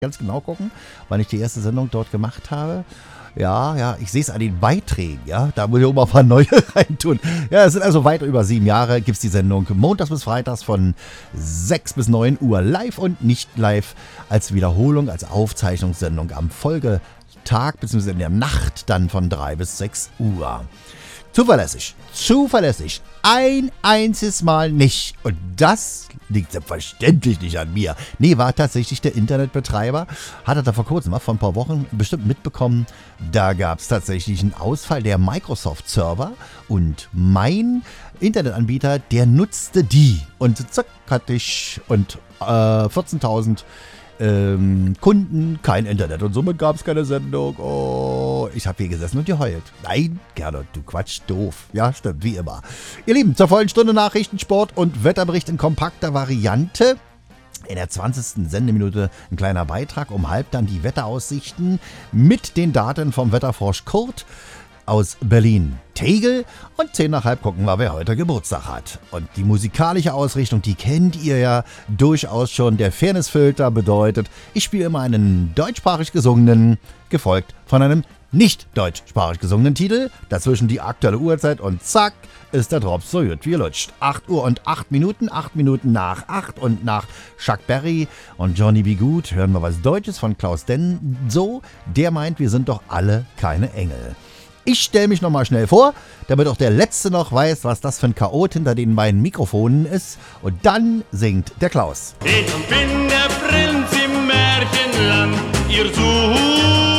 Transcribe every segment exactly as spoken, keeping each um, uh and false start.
ganz genau gucken, wann ich die erste Sendung dort gemacht habe. Ja, ja, ich sehe es an den Beiträgen, ja, da muss ich auch mal ein paar neue reintun. Ja, es sind also weit über sieben Jahre, gibt es die Sendung montags bis freitags von sechs bis neun Uhr live und nicht live als Wiederholung, als Aufzeichnungssendung am Folgetag bzw. in der Nacht dann von drei bis sechs Uhr. Zuverlässig, zuverlässig, ein einziges Mal nicht. Und das liegt selbstverständlich nicht an mir. Nee, war tatsächlich der Internetbetreiber. Hatte da vor kurzem, vor ein paar Wochen bestimmt mitbekommen, da gab es tatsächlich einen Ausfall der Microsoft-Server. Und mein Internetanbieter, der nutzte die. Und zack, hatte ich und äh, vierzehntausend Ähm, Kunden, kein Internet und somit gab es keine Sendung. Oh, ich habe hier gesessen und geheult. Nein, Gernot, du Quatsch, doof. Ja, stimmt, wie immer. Ihr Lieben, zur vollen Stunde Nachrichten, Sport und Wetterbericht in kompakter Variante. In der zwanzigsten Sendeminute ein kleiner Beitrag, um halb dann die Wetteraussichten mit den Daten vom Wetterfrosch Kurt aus Berlin-Tegel und zehn nach halb gucken wir, wer heute Geburtstag hat. Und die musikalische Ausrichtung, die kennt ihr ja durchaus schon. Der Fairnessfilter bedeutet, ich spiele immer einen deutschsprachig gesungenen, gefolgt von einem nicht deutschsprachig gesungenen Titel. Dazwischen die aktuelle Uhrzeit und zack, ist der Drops so gut wie lutscht. acht Uhr und acht Minuten, acht Minuten nach acht und nach Chuck Berry und Johnny B. Good hören wir was Deutsches von Klaus Denso. Der meint, wir sind doch alle keine Engel. Ich stelle mich nochmal schnell vor, damit auch der Letzte noch weiß, was das für ein Chaot hinter den beiden Mikrofonen ist. Und dann singt der Klaus. Ich bin der Prinz im Märchenland, ihr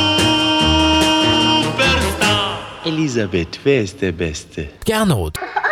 Superstar. Elisabeth, wer ist der Beste? Gernot.